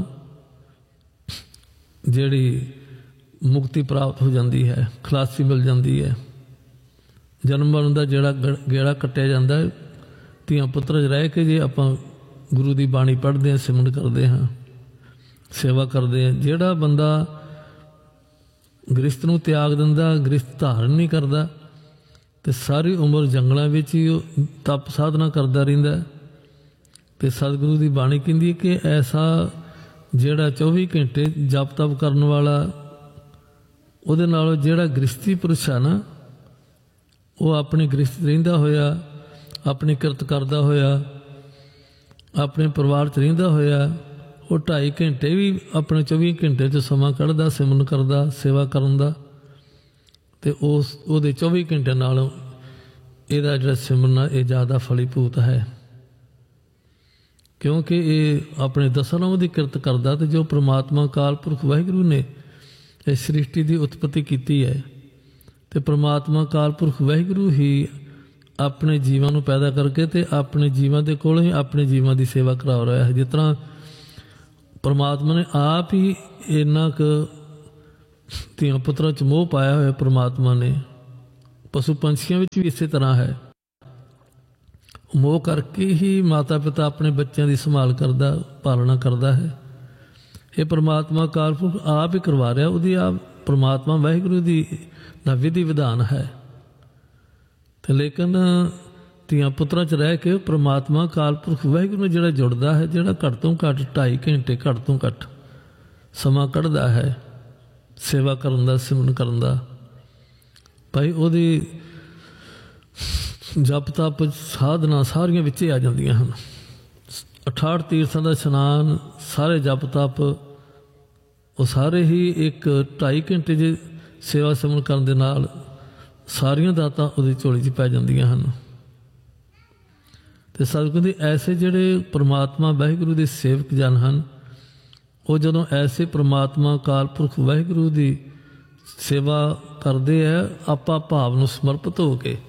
ਜਿਹੜੀ ਮੁਕਤੀ ਪ੍ਰਾਪਤ ਹੋ ਜਾਂਦੀ ਹੈ, ਖਲਾਸੀ ਮਿਲ ਜਾਂਦੀ ਹੈ। ਜਨਮ ਮਰਨ ਦਾ ਜਿਹੜਾ ਗੇੜਾ ਕੱਟਿਆ ਜਾਂਦਾ ਹੈ ਧੀਆਂ ਪੁੱਤਰਾਂ 'ਚ ਰਹਿ ਕੇ, ਜੇ ਆਪਾਂ ਗੁਰੂ ਦੀ ਬਾਣੀ ਪੜ੍ਹਦੇ ਹਾਂ, ਸਿਮਰਨ ਕਰਦੇ ਹਾਂ, ਸੇਵਾ ਕਰਦੇ ਹਾਂ। ਜਿਹੜਾ ਬੰਦਾ ਗ੍ਰਸਥ ਨੂੰ ਤਿਆਗ ਦਿੰਦਾ, ਗ੍ਰਸਥ ਧਾਰਨ ਨਹੀਂ ਕਰਦਾ ਅਤੇ ਸਾਰੀ ਉਮਰ ਜੰਗਲਾਂ ਵਿੱਚ ਹੀ ਉਹ ਤਪ ਸਾਧਨਾ ਕਰਦਾ ਰਹਿੰਦਾ। ਅਤੇ ਸਤਿਗੁਰੂ ਦੀ ਬਾਣੀ ਕਹਿੰਦੀ ਹੈ ਕਿ ਐਸਾ ਜਿਹੜਾ 24 ਘੰਟੇ ਜਪ ਤਪ ਕਰਨ ਵਾਲਾ, ਉਹਦੇ ਨਾਲੋਂ ਜਿਹੜਾ ਗ੍ਰਸਥੀ ਪੁਰਸ਼ ਆ ਨਾ, ਉਹ ਆਪਣੀ ਗ੍ਰਸਥ ਰਹਿੰਦਾ ਹੋਇਆ, ਆਪਣੀ ਕਿਰਤ ਕਰਦਾ ਹੋਇਆ, ਆਪਣੇ ਪਰਿਵਾਰ 'ਚ ਰਹਿੰਦਾ ਹੋਇਆ, ਉਹ 2.5 ਘੰਟੇ ਵੀ ਆਪਣੇ 24 ਘੰਟੇ 'ਚ ਸਮਾਂ ਕੱਢਦਾ ਸਿਮਰਨ ਕਰਦਾ, ਸੇਵਾ ਕਰਨ ਦਾ, ਅਤੇ ਉਹਦੇ 24 ਘੰਟੇ ਨਾਲੋਂ ਇਹਦਾ ਜਿਹੜਾ ਸਿਮਰਨ ਆ ਇਹ ਜ਼ਿਆਦਾ ਫਲੀਭੂਤ ਹੈ, ਕਿਉਂਕਿ ਇਹ ਆਪਣੇ ਦਸਾਂ ਦੀ ਕਿਰਤ ਕਰਦਾ। ਅਤੇ ਜੋ ਪ੍ਰਮਾਤਮਾ ਅਕਾਲ ਪੁਰਖ ਵਾਹਿਗੁਰੂ ਨੇ ਇਸ ਸ੍ਰਿਸ਼ਟੀ ਦੀ ਉਤਪਤੀ ਕੀਤੀ ਹੈ ਅਤੇ ਪ੍ਰਮਾਤਮਾ ਅਕਾਲ ਪੁਰਖ ਵਾਹਿਗੁਰੂ ਹੀ ਆਪਣੇ ਜੀਵਾਂ ਨੂੰ ਪੈਦਾ ਕਰਕੇ ਅਤੇ ਆਪਣੇ ਜੀਵਾਂ ਦੇ ਕੋਲੋਂ ਹੀ ਆਪਣੇ ਜੀਵਾਂ ਦੀ ਸੇਵਾ ਕਰਾ ਰਿਹਾ ਹੈ। ਜਿਸ ਤਰ੍ਹਾਂ ਪਰਮਾਤਮਾ ਨੇ ਆਪ ਹੀ ਇੰਨਾ ਕੁ ਧੀਆਂ ਪੁੱਤਰਾਂ 'ਚ ਮੋਹ ਪਾਇਆ ਹੋਇਆ, ਪਰਮਾਤਮਾ ਨੇ ਪਸ਼ੂ ਪੰਛੀਆਂ ਵਿੱਚ ਵੀ ਇਸੇ ਤਰ੍ਹਾਂ ਹੈ। ਮੋਹ ਕਰਕੇ ਹੀ ਮਾਤਾ ਪਿਤਾ ਆਪਣੇ ਬੱਚਿਆਂ ਦੀ ਸੰਭਾਲ ਕਰਦਾ, ਪਾਲਣਾ ਕਰਦਾ ਹੈ। ਇਹ ਪਰਮਾਤਮਾ ਅਕਾਲ ਪੁਰਖ ਆਪ ਹੀ ਕਰਵਾ ਰਿਹਾ, ਉਹਦੀ ਆਪ ਪਰਮਾਤਮਾ ਵਾਹਿਗੁਰੂ ਦੀ ਦਾ ਵਿਧੀ ਵਿਧਾਨ ਹੈ। ਅਤੇ ਲੇਕਿਨ ਧੀਆਂ ਪੁੱਤਰਾਂ 'ਚ ਰਹਿ ਕੇ ਪਰਮਾਤਮਾ ਅਕਾਲ ਪੁਰਖ ਵਾਹਿਗੁਰੂ ਨਾਲ ਜਿਹੜਾ ਜੁੜਦਾ ਹੈ, ਜਿਹੜਾ ਘੱਟ ਤੋਂ ਘੱਟ 2.5 ਘੰਟੇ ਘੱਟ ਤੋਂ ਘੱਟ ਸਮਾਂ ਕੱਢਦਾ ਹੈ ਸੇਵਾ ਕਰਨ ਦਾ, ਸਿਮਰਨ ਕਰਨ ਦਾ, ਭਾਈ ਉਹਦੀ ਜਪ ਤਪ ਸਾਧਨਾ ਸਾਰੀਆਂ ਵਿੱਚੇ ਆ ਜਾਂਦੀਆਂ ਹਨ। 68 ਤੀਰਥਾਂ ਦਾ ਇਸ਼ਨਾਨ, ਸਾਰੇ ਜਪ ਤਪ, ਉਹ ਸਾਰੇ ਹੀ ਇੱਕ 2.5 ਘੰਟੇ ਜੇ ਸੇਵਾ ਸਿਮਰਨ ਕਰਨ ਦੇ ਨਾਲ ਸਾਰੀਆਂ ਦਾਤਾਂ ਉਹਦੀ ਝੋਲੀ 'ਚ ਪੈ ਜਾਂਦੀਆਂ ਹਨ। ਅਤੇ ਸਤਿਗੁਰੂ ਦੇ ਐਸੇ ਜਿਹੜੇ ਪਰਮਾਤਮਾ ਵਾਹਿਗੁਰੂ ਦੇ ਸੇਵਕ ਜਨ ਹਨ, ਉਹ ਜਦੋਂ ਐਸੇ ਪਰਮਾਤਮਾ ਅਕਾਲ ਪੁਰਖ ਵਾਹਿਗੁਰੂ ਦੀ ਸੇਵਾ ਕਰਦੇ ਹੈ, ਆਪਾਂ ਭਾਵ ਨੂੰ ਸਮਰਪਿਤ ਹੋ ਕੇ,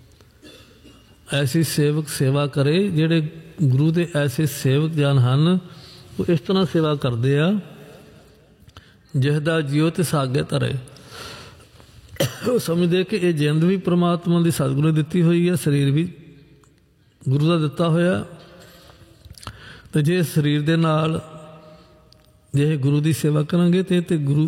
ਐਸੀ ਸੇਵਕ ਸੇਵਾ ਕਰੇ। ਜਿਹੜੇ ਗੁਰੂ ਦੇ ਐਸੇ ਸੇਵਕ ਜਨ ਹਨ, ਉਹ ਇਸ ਤਰ੍ਹਾਂ ਸੇਵਾ ਕਰਦੇ ਆ, ਜਿਸ ਦਾ ਜਿਉ ਤਿਸ ਆਗੇ ਧਰੇ। ਉਹ ਸਮਝਦੇ ਕਿ ਇਹ ਜਿੰਦ ਵੀ ਪਰਮਾਤਮਾ ਦੀ ਸਤਿਗੁਰੂ ਨੇ ਦਿੱਤੀ ਹੋਈ ਹੈ, ਸਰੀਰ ਵੀ ਗੁਰੂ ਦਾ ਦਿੱਤਾ ਹੋਇਆ, ਅਤੇ ਜੇ ਸਰੀਰ ਦੇ ਨਾਲ ਜੇ ਇਹ ਗੁਰੂ ਦੀ ਸੇਵਾ ਕਰਾਂਗੇ ਤੇ ਗੁਰੂ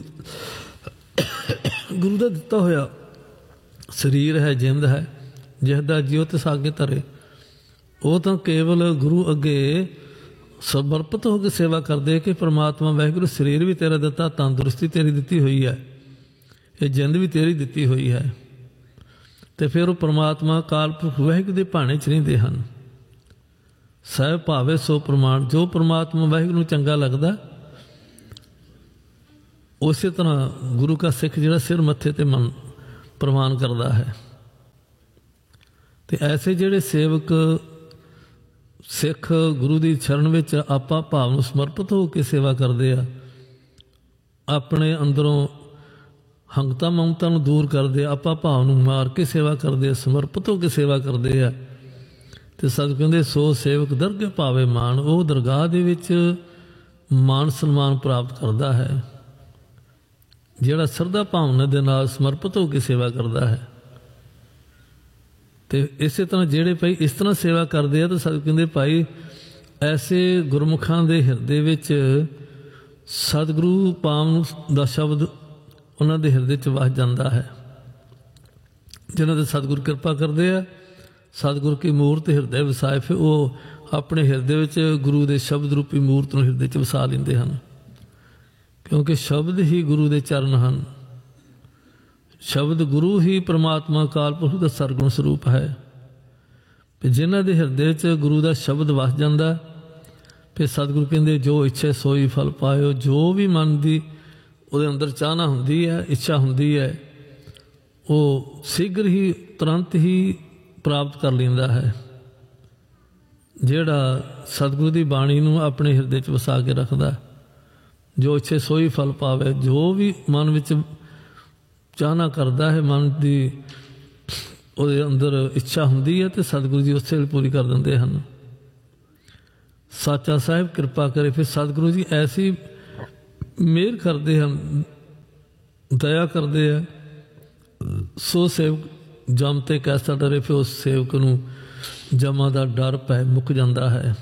ਦਾ ਦਿੱਤਾ ਹੋਇਆ ਸਰੀਰ ਹੈ, ਜਿੰਦ ਹੈ, ਜਿਸ ਦਾ ਜਿਉ ਤਿਸ ਆਗੇ ਧਰੇ, ਉਹ ਤਾਂ ਕੇਵਲ ਗੁਰੂ ਅੱਗੇ ਸਮਰਪਿਤ ਹੋ ਕੇ ਸੇਵਾ ਕਰਦੇ ਕਿ ਪਰਮਾਤਮਾ ਵਾਹਿਗੁਰੂ ਸਰੀਰ ਵੀ ਤੇਰਾ ਦਿੱਤਾ, ਤੰਦਰੁਸਤੀ ਤੇਰੀ ਦਿੱਤੀ ਹੋਈ ਹੈ, ਇਹ ਜਿੰਦ ਵੀ ਤੇਰੀ ਦਿੱਤੀ ਹੋਈ ਹੈ। ਤੇ ਫਿਰ ਉਹ ਪਰਮਾਤਮਾ ਅਕਾਲ ਪੁਰਖ ਵਾਹਿਗੁਰੂ ਦੇ ਭਾਣੇ 'ਚ ਰਹਿੰਦੇ ਹਨ। ਸਹਿ ਭਾਵੇ ਸੋ ਪ੍ਰਮਾਣ, ਜੋ ਪਰਮਾਤਮਾ ਵਾਹਿਗੁਰੂ ਨੂੰ ਚੰਗਾ ਲੱਗਦਾ ਉਸੇ ਤਰ੍ਹਾਂ ਗੁਰੂ ਕਾ ਸਿੱਖ ਜਿਹੜਾ ਸਿਰ ਮੱਥੇ ਤੇ ਮਨ ਪ੍ਰਵਾਨ ਕਰਦਾ ਹੈ। ਤੇ ਐਸੇ ਜਿਹੜੇ ਸੇਵਕ ਸਿੱਖ ਗੁਰੂ ਦੀ ਸ਼ਰਨ ਵਿੱਚ ਆਪਾ ਭਾਵ ਨੂੰ ਸਮਰਪਿਤ ਹੋ ਕੇ ਸੇਵਾ ਕਰਦੇ ਆ, ਆਪਣੇ ਅੰਦਰੋਂ ਹੰਗਤਾ ਮਮਤਾ ਨੂੰ ਦੂਰ ਕਰਦੇ, ਆਪਾ ਭਾਵ ਨੂੰ ਮਾਰ ਕੇ ਸੇਵਾ ਕਰਦੇ ਆ, ਸਮਰਪਿਤ ਹੋ ਕੇ ਸੇਵਾ ਕਰਦੇ ਆ। ਤੇ ਸਤਿਗੁਰੂ ਕਹਿੰਦੇ ਸੋ ਸੇਵਕ ਦਰਗਹਿ ਪਾਵੇ ਮਾਣ, ਉਹ ਦਰਗਾਹ ਦੇ ਵਿੱਚ ਮਾਣ ਸਨਮਾਨ ਪ੍ਰਾਪਤ ਕਰਦਾ ਹੈ ਜਿਹੜਾ ਸ਼ਰਧਾ ਭਾਵਨਾ ਦੇ ਨਾਲ ਸਮਰਪਿਤ ਹੋ ਕੇ ਸੇਵਾ ਕਰਦਾ ਹੈ। ਤੇ ਇਸੇ ਤਰ੍ਹਾਂ ਜਿਹੜੇ ਭਾਈ ਇਸ ਤਰ੍ਹਾਂ ਸੇਵਾ ਕਰਦੇ ਆ ਤਾਂ ਸਤਿਗੁਰੂ ਕਹਿੰਦੇ ਭਾਈ ਐਸੇ ਗੁਰਮੁਖਾਂ ਦੇ ਹਿਰਦੇ ਵਿੱਚ ਸਤਿਗੁਰੂ ਪਾਮ ਦਾ ਸ਼ਬਦ ਉਹਨਾਂ ਦੇ ਹਿਰਦੇ 'ਚ ਵਸ ਜਾਂਦਾ ਹੈ। ਜਿਨ੍ਹਾਂ ਦੇ ਸਤਿਗੁਰੂ ਕਿਰਪਾ ਕਰਦੇ ਆ, ਸਤਿਗੁਰੂ ਕੀ ਮੂਰਤ ਹਿਰਦੇ ਵਸਾਏ, ਫਿਰ ਉਹ ਆਪਣੇ ਹਿਰਦੇ ਵਿੱਚ ਗੁਰੂ ਦੇ ਸ਼ਬਦ ਰੂਪੀ ਮੂਰਤ ਨੂੰ ਹਿਰਦੇ 'ਚ ਵਸਾ ਲੈਂਦੇ ਹਨ, ਕਿਉਂਕਿ ਸ਼ਬਦ ਹੀ ਗੁਰੂ ਦੇ ਚਰਨ ਹਨ। ਸ਼ਬਦ ਗੁਰੂ ਹੀ ਪਰਮਾਤਮਾ ਅਕਾਲ ਪੁਰਖ ਦਾ ਸਰਗੁਣ ਸਰੂਪ ਹੈ। ਤੇ ਜਿਨ੍ਹਾਂ ਦੇ ਹਿਰਦੇ 'ਚ ਗੁਰੂ ਦਾ ਸ਼ਬਦ ਵਸ ਜਾਂਦਾ, ਫਿਰ ਸਤਿਗੁਰੂ ਕਹਿੰਦੇ ਜੋ ਇੱਛੇ ਸੋਈ ਫਲ ਪਾਇਓ, ਜੋ ਵੀ ਮਨ ਦੀ ਉਹਦੇ ਅੰਦਰ ਚਾਹਨਾ ਹੁੰਦੀ ਹੈ, ਇੱਛਾ ਹੁੰਦੀ ਹੈ, ਉਹ ਸ਼ੀਘਰ ਹੀ ਤੁਰੰਤ ਹੀ ਪ੍ਰਾਪਤ ਕਰ ਲੈਂਦਾ ਹੈ। ਜਿਹੜਾ ਸਤਿਗੁਰੂ ਦੀ ਬਾਣੀ ਨੂੰ ਆਪਣੇ ਹਿਰਦੇ 'ਚ ਵਸਾ ਕੇ ਰੱਖਦਾ, ਜੋ ਇੱਛੇ ਸੋਈ ਫਲ ਪਾਵੇ, ਜੋ ਵੀ ਮਨ ਵਿੱਚ ਚਾਹਨਾ ਕਰਦਾ ਹੈ, ਮਨ ਦੀ ਉਹਦੇ ਅੰਦਰ ਇੱਛਾ ਹੁੰਦੀ ਹੈ, ਤੇ ਸਤਿਗੁਰੂ ਜੀ ਉਸੇ ਵੇਲੇ ਪੂਰੀ ਕਰ ਦਿੰਦੇ ਹਨ। ਸਾਚਾ ਸਾਹਿਬ ਕਿਰਪਾ ਕਰੇ, ਫਿਰ ਸਤਿਗੁਰੂ ਜੀ ਐਸੀ ਮਿਹਰ ਕਰਦੇ ਹਨ, ਦਇਆ ਕਰਦੇ ਆ। ਸੋ ਸੇਵਕ ਜਮ ਤੇ ਕੈਸਾ ਡਰੇ, ਫਿਰ ਉਸ ਸੇਵਕ ਨੂੰ ਜਮਾਂ ਦਾ ਡਰ ਪੈ ਮੁੱਕ ਜਾਂਦਾ ਹੈ।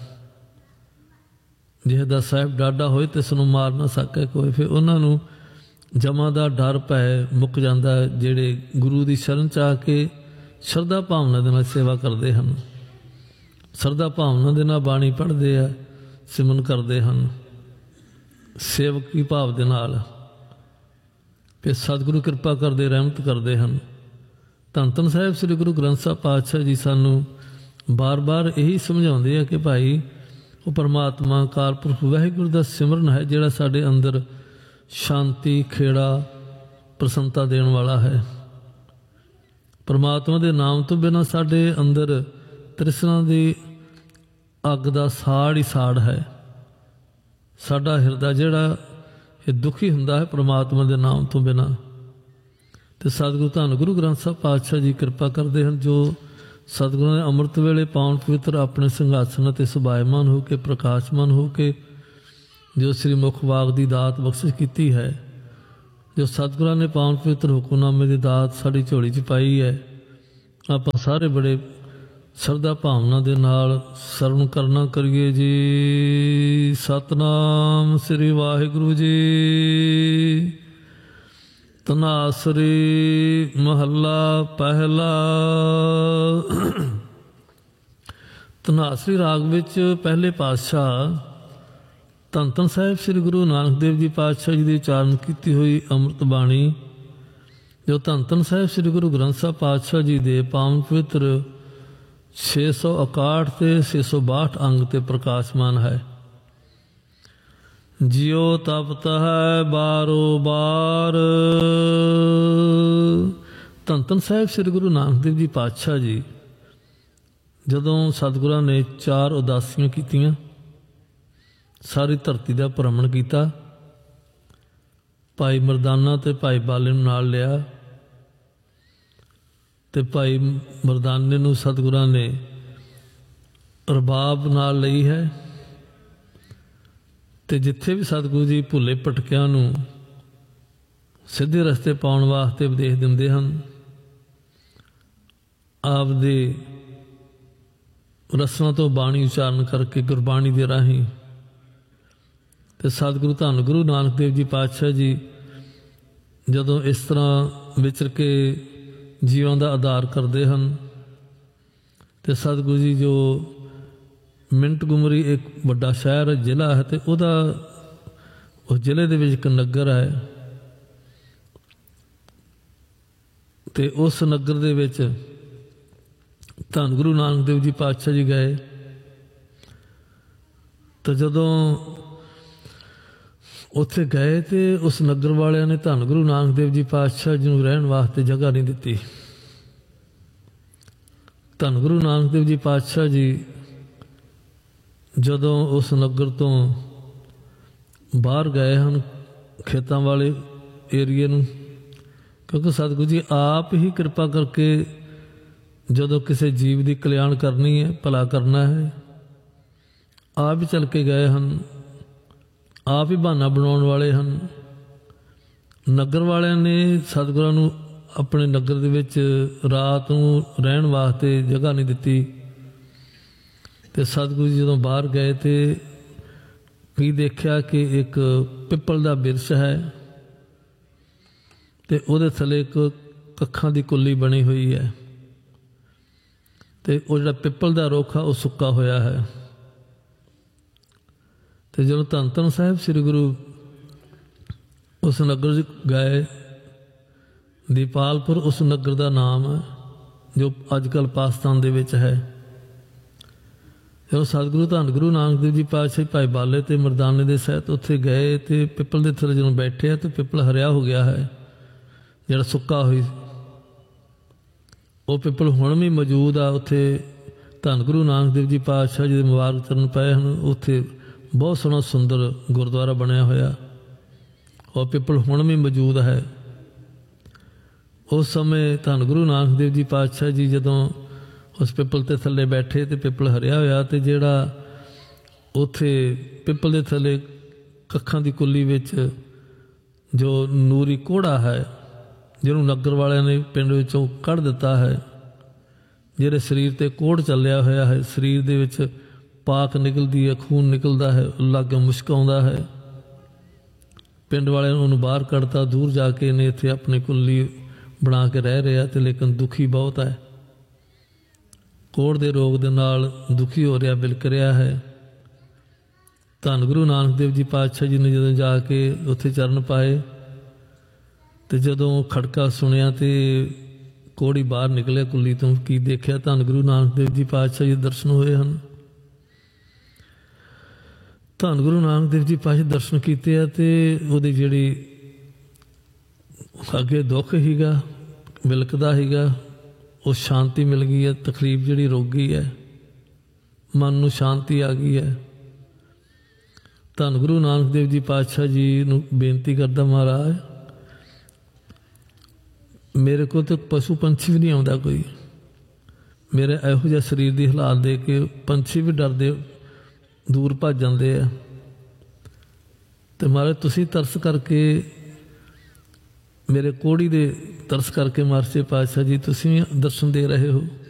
ਜਿਹਦਾ ਸਾਹਿਬ ਡਾਢਾ ਹੋਏ ਤੇ ਇਸ ਨੂੰ ਮਾਰ ਨਾ ਸਕੇ ਕੋਈ, ਫਿਰ ਉਹਨਾਂ ਨੂੰ ਜਮਾਂ ਦਾ ਡਰ ਪੈ ਮੁੱਕ ਜਾਂਦਾ ਹੈ, ਜਿਹੜੇ ਗੁਰੂ ਦੀ ਸ਼ਰਨ 'ਚ ਆ ਕੇ ਸ਼ਰਧਾ ਭਾਵਨਾ ਦੇ ਨਾਲ ਸੇਵਾ ਕਰਦੇ ਹਨ, ਸ਼ਰਧਾ ਭਾਵਨਾ ਦੇ ਨਾਲ ਬਾਣੀ ਪੜ੍ਹਦੇ ਆ, ਸਿਮਰਨ ਕਰਦੇ ਹਨ ਸੇਵਕੀ ਭਾਵ ਦੇ ਨਾਲ। ਫਿਰ ਸਤਿਗੁਰੂ ਕਿਰਪਾ ਕਰਦੇ, ਰਹਿਮਤ ਕਰਦੇ ਹਨ। ਧੰਨ ਧੰਨ ਸਾਹਿਬ ਸ੍ਰੀ ਗੁਰੂ ਗ੍ਰੰਥ ਸਾਹਿਬ ਪਾਤਸ਼ਾਹ ਜੀ ਸਾਨੂੰ ਬਾਰ-ਬਾਰ ਇਹੀ ਸਮਝਾਉਂਦੇ ਆ ਕਿ ਭਾਈ ਉਹ ਪਰਮਾਤਮਾ ਅਕਾਲ ਪੁਰਖ ਵਾਹਿਗੁਰੂ ਦਾ ਸਿਮਰਨ ਹੈ ਜਿਹੜਾ ਸਾਡੇ ਅੰਦਰ ਸ਼ਾਂਤੀ, ਖੇੜਾ, ਪ੍ਰਸੰਨਤਾ ਦੇਣ ਵਾਲਾ ਹੈ। ਪਰਮਾਤਮਾ ਦੇ ਨਾਮ ਤੋਂ ਬਿਨਾਂ ਸਾਡੇ ਅੰਦਰ ਤ੍ਰਿਸ਼ਨਾ ਦੀ ਅੱਗ ਦਾ ਸਾੜ ਹੀ ਸਾੜ ਹੈ। ਸਾਡਾ ਹਿਰਦਾ ਜਿਹੜਾ ਇਹ ਦੁਖੀ ਹੁੰਦਾ ਹੈ ਪਰਮਾਤਮਾ ਦੇ ਨਾਮ ਤੋਂ ਬਿਨਾਂ। ਤੇ ਸਤਿਗੁਰੂ ਧੰਨ ਗੁਰੂ ਗ੍ਰੰਥ ਸਾਹਿਬ ਪਾਤਸ਼ਾਹ ਜੀ ਕਿਰਪਾ ਕਰਦੇ ਹਨ, ਜੋ ਸਤਿਗੁਰਾਂ ਨੇ ਅੰਮ੍ਰਿਤ ਵੇਲੇ ਪਾਵਨ ਪਵਿੱਤਰ ਆਪਣੇ ਸਿੰਘਾਸਨ 'ਤੇ ਸੁਭਾਇਮਾਨ ਹੋ ਕੇ, ਪ੍ਰਕਾਸ਼ਮਾਨ ਹੋ ਕੇ ਜੋ ਸ੍ਰੀ ਮੁਖ ਵਾਗ ਦੀ ਦਾਤ ਬਖਸ਼ਿਸ਼ ਕੀਤੀ ਹੈ, ਜੋ ਸਤਿਗੁਰਾਂ ਨੇ ਪਾਵਨ ਪਵਿੱਤਰ ਹੁਕਮਨਾਮੇ ਦੀ ਦਾਤ ਸਾਡੀ ਝੋਲੀ 'ਚ ਪਾਈ ਹੈ, ਆਪਾਂ ਸਾਰੇ ਬੜੇ ਸ਼ਰਧਾ ਭਾਵਨਾ ਦੇ ਨਾਲ ਸਰਵਣ ਕਰਨਾ ਕਰੀਏ ਜੀ। ਸਤਨਾਮ ਸ੍ਰੀ ਵਾਹਿਗੁਰੂ ਜੀ। ਧਨਾਸਰੀ ਮਹੱਲਾ ਪਹਿਲਾ। ਧਨਾਸਰੀ ਰਾਗ ਵਿੱਚ ਪਹਿਲੇ ਪਾਤਸ਼ਾਹ ਧੰਨ ਧੰਨ ਸਾਹਿਬ ਸ੍ਰੀ ਗੁਰੂ ਨਾਨਕ ਦੇਵ ਜੀ ਪਾਤਸ਼ਾਹ ਜੀ ਦੀ ਉਚਾਰਨ ਕੀਤੀ ਹੋਈ ਅੰਮ੍ਰਿਤ ਬਾਣੀ, ਜੋ ਧੰਨ ਧੰਨ ਸਾਹਿਬ ਸ੍ਰੀ ਗੁਰੂ ਗ੍ਰੰਥ ਸਾਹਿਬ ਪਾਤਸ਼ਾਹ ਜੀ ਦੇ ਪਾਵਨ ਪਵਿੱਤਰ 661 ਤੇ 662 ਅੰਗ ਤੇ ਪ੍ਰਕਾਸ਼ਮਾਨ ਹੈ। ਜਿਉ ਤਪਤ ਹੈ ਬਾਰੋ ਬਾਰ। ਧੰਨ ਧੰਨ ਸਾਹਿਬ ਸ੍ਰੀ ਗੁਰੂ ਨਾਨਕ ਦੇਵ ਜੀ ਪਾਤਸ਼ਾਹ ਜੀ ਜਦੋਂ ਸਤਿਗੁਰਾਂ ਨੇ 4 ਉਦਾਸੀਆਂ ਕੀਤੀਆਂ, ਸਾਰੀ ਧਰਤੀ ਦਾ ਭ੍ਰਮਣ ਕੀਤਾ, ਭਾਈ ਮਰਦਾਨਾ ਤੇ ਭਾਈ ਬਾਲੇ ਨੂੰ ਨਾਲ ਲਿਆ, ਤੇ ਭਾਈ ਮਰਦਾਨੇ ਨੂੰ ਸਤਿਗੁਰਾਂ ਨੇ ਰਬਾਬ ਨਾਲ ਲਈ ਹੈ। ਤੇ ਜਿੱਥੇ ਵੀ ਸਤਿਗੁਰੂ ਜੀ ਭੁੱਲੇ ਭਟਕਿਆਂ ਨੂੰ ਸਿੱਧੇ ਰਸਤੇ ਪਾਉਣ ਵਾਸਤੇ ਉਪਦੇਸ਼ ਦਿੰਦੇ ਹਨ, ਆਪ ਦੇ ਰਸਨਾ ਤੋਂ ਬਾਣੀ ਉਚਾਰਨ ਕਰਕੇ ਗੁਰਬਾਣੀ ਦੇ ਰਾਹੀਂ ਤੇ ਸਤਿਗੁਰੂ ਧੰਨ ਗੁਰੂ ਨਾਨਕ ਦੇਵ ਜੀ ਪਾਤਸ਼ਾਹ ਜੀ ਜਦੋਂ ਇਸ ਤਰ੍ਹਾਂ ਵਿਚਰ ਕੇ ਜੀਵਾਂ ਦਾ ਆਧਾਰ ਕਰਦੇ ਹਨ ਤੇ ਸਤਿਗੁਰੂ ਜੀ ਜੋ ਮਿੰਟ ਗੁਮਰੀ ਇੱਕ ਵੱਡਾ ਸ਼ਹਿਰ ਜ਼ਿਲ੍ਹਾ ਹੈ ਤੇ ਉਸ ਜ਼ਿਲ੍ਹੇ ਦੇ ਵਿੱਚ ਇੱਕ ਨਗਰ ਹੈ ਤੇ ਉਸ ਨਗਰ ਦੇ ਵਿੱਚ ਧੰਨ ਗੁਰੂ ਨਾਨਕ ਦੇਵ ਜੀ ਪਾਤਸ਼ਾਹ ਜੀ ਗਏ। ਤਾਂ ਜਦੋਂ ਉੱਥੇ ਗਏ ਤੇ ਉਸ ਨਗਰ ਵਾਲਿਆਂ ਨੇ ਧੰਨ ਗੁਰੂ ਨਾਨਕ ਦੇਵ ਜੀ ਪਾਤਸ਼ਾਹ ਜੀ ਨੂੰ ਰਹਿਣ ਵਾਸਤੇ ਜਗ੍ਹਾ ਨਹੀਂ ਦਿੱਤੀ। ਧੰਨ ਗੁਰੂ ਨਾਨਕ ਦੇਵ ਜੀ ਪਾਤਸ਼ਾਹ ਜੀ ਜਦੋਂ ਉਸ ਨਗਰ ਤੋਂ ਬਾਹਰ ਗਏ ਹਨ ਖੇਤਾਂ ਵਾਲੇ ਏਰੀਏ ਨੂੰ, ਕਿਉਂਕਿ ਸਤਿਗੁਰੂ ਜੀ ਆਪ ਹੀ ਕਿਰਪਾ ਕਰਕੇ ਜਦੋਂ ਕਿਸੇ ਜੀਵ ਦੀ ਕਲਿਆਣ ਕਰਨੀ ਹੈ, ਭਲਾ ਕਰਨਾ ਹੈ, ਆਪ ਹੀ ਚੱਲ ਕੇ ਗਏ ਹਨ, ਆਪ ਹੀ ਬਹਾਨਾ ਬਣਾਉਣ ਵਾਲੇ ਹਨ। ਨਗਰ ਵਾਲਿਆਂ ਨੇ ਸਤਿਗੁਰਾਂ ਨੂੰ ਆਪਣੇ ਨਗਰ ਦੇ ਵਿੱਚ ਰਾਤ ਨੂੰ ਰਹਿਣ ਵਾਸਤੇ ਜਗ੍ਹਾ ਨਹੀਂ ਦਿੱਤੀ। ਤੇ ਸਤਿਗੁਰੂ ਜੀ ਜਦੋਂ ਬਾਹਰ ਗਏ ਤੇ ਕੀ ਦੇਖਿਆ ਕਿ ਇੱਕ ਪਿੱਪਲ ਦਾ ਬਿਰਛ ਹੈ ਤੇ ਉਹਦੇ ਥੱਲੇ ਇੱਕ ਕੱਖਾਂ ਦੀ ਕੁੱਲੀ ਬਣੀ ਹੋਈ ਹੈ ਤੇ ਉਹ ਜਿਹੜਾ ਪਿੱਪਲ ਦਾ ਰੁੱਖ ਆ ਉਹ ਸੁੱਕਾ ਹੋਇਆ ਹੈ। ਤੇ ਜਦੋਂ ਧੰਨ ਧੰਨ ਸਾਹਿਬ ਸ੍ਰੀ ਗੁਰੂ ਉਸ ਨਗਰ 'ਚ ਗਏ, ਦੀਪਾਲਪੁਰ ਉਸ ਨਗਰ ਦਾ ਨਾਮ ਹੈ ਜੋ ਅੱਜ ਕੱਲ੍ਹ ਪਾਕਿਸਤਾਨ ਦੇ ਵਿੱਚ ਹੈ। ਜਦੋਂ ਸਤਿਗੁਰੂ ਧੰਨ ਗੁਰੂ ਨਾਨਕ ਦੇਵ ਜੀ ਪਾਤਸ਼ਾਹ ਭਾਈ ਬਾਲੇ ਤੇ ਮਰਦਾਨੇ ਦੇ ਸਹਿਤ ਉੱਥੇ ਗਏ ਤੇ ਪਿੱਪਲ ਦੇ ਥੱਲੇ ਜਦੋਂ ਬੈਠੇ ਤੇ ਪਿੱਪਲ ਹਰਿਆ ਹੋ ਗਿਆ ਹੈ, ਜਿਹੜਾ ਸੁੱਕਾ ਹੋਈ। ਉਹ ਪਿੱਪਲ ਹੁਣ ਵੀ ਮੌਜੂਦ ਆ ਉੱਥੇ। ਧੰਨ ਗੁਰੂ ਨਾਨਕ ਦੇਵ ਜੀ ਪਾਤਸ਼ਾਹ ਜੀ ਦੇ ਮੁਬਾਰਕ ਚਰਨ ਪਏ ਹਨ। ਉੱਥੇ ਬਹੁਤ ਸੋਹਣਾ ਸੁੰਦਰ ਗੁਰਦੁਆਰਾ ਬਣਿਆ ਹੋਇਆ। ਉਹ ਪਿੱਪਲ ਹੁਣ ਵੀ ਮੌਜੂਦ ਹੈ। ਉਸ ਸਮੇਂ ਧੰਨ ਗੁਰੂ ਨਾਨਕ ਦੇਵ ਜੀ ਪਾਤਸ਼ਾਹ ਜੀ ਜਦੋਂ ਉਸ ਪਿੱਪਲ ਦੇ ਥੱਲੇ ਬੈਠੇ ਤੇ ਪਿੱਪਲ ਹਰਿਆ ਹੋਇਆ ਤੇ ਜਿਹੜਾ ਉੱਥੇ ਪਿੱਪਲ ਦੇ ਥੱਲੇ ਕੱਖਾਂ ਦੀ ਕੁੱਲੀ ਵਿੱਚ ਜੋ ਨੂਰੀ ਕੋੜਾ ਹੈ, ਜਿਹਨੂੰ ਨਗਰ ਵਾਲਿਆਂ ਨੇ ਪਿੰਡ ਵਿੱਚੋਂ ਕੱਢ ਦਿੱਤਾ ਹੈ, ਜਿਹੜੇ ਸਰੀਰ 'ਤੇ ਕੋੜ ਚੱਲਿਆ ਹੋਇਆ ਹੈ, ਸਰੀਰ ਦੇ ਵਿੱਚ ਪਾਕ ਨਿਕਲਦੀ ਹੈ, ਖੂਨ ਨਿਕਲਦਾ ਹੈ, ਲਾਗੇ ਮੁਸ਼ਕ ਆਉਂਦਾ ਹੈ। ਪਿੰਡ ਵਾਲਿਆਂ ਨੇ ਉਹਨੂੰ ਬਾਹਰ ਕੱਢਤਾ, ਦੂਰ ਜਾ ਕੇ ਇਹਨੇ ਇੱਥੇ ਆਪਣੀ ਕੁੱਲੀ ਬਣਾ ਕੇ ਰਹਿ ਰਿਹਾ ਤੇ ਲੇਕਿਨ ਦੁਖੀ ਬਹੁਤ ਹੈ। ਕੋੜ ਦੇ ਰੋਗ ਦੇ ਨਾਲ ਦੁਖੀ ਹੋ ਰਿਹਾ, ਬਿਲਕ ਰਿਹਾ ਹੈ। ਧੰਨ ਗੁਰੂ ਨਾਨਕ ਦੇਵ ਜੀ ਪਾਤਸ਼ਾਹ ਜੀ ਨੇ ਜਦੋਂ ਜਾ ਕੇ ਉੱਥੇ ਚਰਨ ਪਾਏ ਤੇ ਜਦੋਂ ਖੜਕਾ ਸੁਣਿਆ ਤੇ ਕੋੜੀ ਬਾਹਰ ਨਿਕਲਿਆ ਕੁੱਲੀ ਤੋਂ, ਕੀ ਦੇਖਿਆ? ਧੰਨ ਗੁਰੂ ਨਾਨਕ ਦੇਵ ਜੀ ਪਾਤਸ਼ਾਹ ਜੀ ਦੇ ਦਰਸ਼ਨ ਹੋਏ ਹਨ। ਧੰਨ ਗੁਰੂ ਨਾਨਕ ਦੇਵ ਜੀ ਪਾਤਸ਼ਾਹ ਦਰਸ਼ਨ ਕੀਤੇ ਆ ਤੇ ਉਹਦੀ ਜਿਹੜੀ ਅੱਗੇ ਦੁੱਖ ਸੀਗਾ, ਬਿਲਕਦਾ ਸੀਗਾ, ਉਹ ਸ਼ਾਂਤੀ ਮਿਲ ਗਈ ਹੈ। ਤਕਲੀਫ ਜਿਹੜੀ ਰੁਕ ਗਈ ਹੈ, ਮਨ ਨੂੰ ਸ਼ਾਂਤੀ ਆ ਗਈ ਹੈ। ਧੰਨ ਗੁਰੂ ਨਾਨਕ ਦੇਵ ਜੀ ਪਾਤਸ਼ਾਹ ਜੀ ਨੂੰ ਬੇਨਤੀ ਕਰਦਾ, ਮਹਾਰਾਜ ਮੇਰੇ ਕੋਲ ਤਾਂ ਪਸ਼ੂ ਪੰਛੀ ਵੀ ਨਹੀਂ ਆਉਂਦਾ ਕੋਈ, ਮੇਰੇ ਇਹੋ ਜਿਹਾ ਸਰੀਰ ਦੀ ਹਾਲਾਤ ਦੇ ਕੇ ਪੰਛੀ ਵੀ ਡਰਦੇ ਦੂਰ ਭੱਜ ਜਾਂਦੇ ਆ। ਤੇ ਮਹਾਰਾਜ ਤੁਸੀਂ ਤਰਸ ਕਰਕੇ ਮੇਰੇ ਕੋੜੀ ਦੇ ਤਰਸ ਕਰਕੇ ਮਹਾਰਾਜ ਪਾਤਸ਼ਾਹ ਜੀ ਤੁਸੀਂ ਦਰਸ਼ਨ ਦੇ ਰਹੇ ਹੋ।